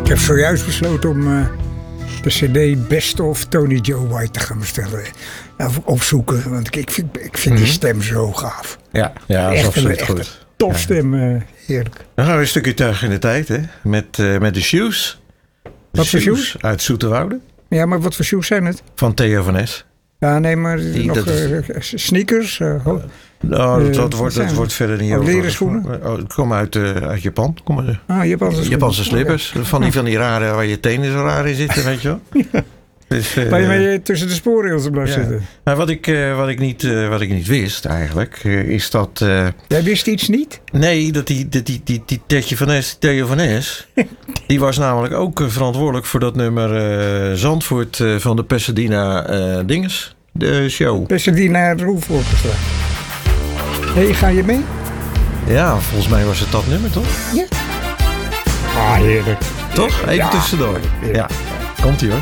heb zojuist besloten om de cd Best of Tony Joe White te gaan bestellen. Opzoeken, want ik vind die stem zo gaaf. Ja, dat is absoluut goed. Topstem, heerlijk. Dan gaan we een stukje terug in de tijd, hè? Met de Shoes. Wat voor shoes? Uit Zoeterwoude. Ja, maar wat voor shoes zijn het? Van Theo van Es. Ja, nee, maar sneakers? Dat wordt verder niet over. Leren schoenen? Het komt uit Japan. Japanse slippers. Okay. Van die rare, waar je tenen zo raar in zitten, weet je wel. Dus, waar je tussen de spoorrails blijft zitten. Maar wat ik niet wist eigenlijk, is dat... Jij wist iets niet? Nee, dat die Theo van Es, die was namelijk ook verantwoordelijk voor dat nummer Zandvoort van de Pasadena dinges. De show. Pasadena Roelvoortstraat. Hé, ga je mee? Ja, volgens mij was het dat nummer, toch? Ja. Ah, heerlijk. Toch? Even tussendoor. Ja. Komt-ie hoor.